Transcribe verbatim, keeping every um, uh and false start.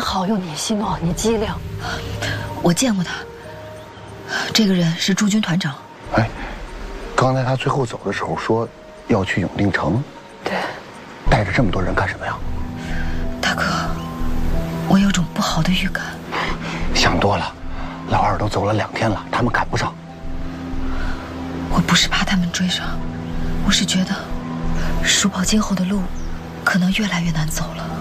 好用你息怒，你机灵。 我见过他，这个人是驻军团长。 哎，刚才他最后走的时候说要去永定城， 对， 带着这么多人干什么呀？ 大哥，我有种不好的预感。 想多了，老二都走了两天了，他们赶不上。 我不是怕他们追上，我是觉得蜀宝今后的路可能越来越难走了。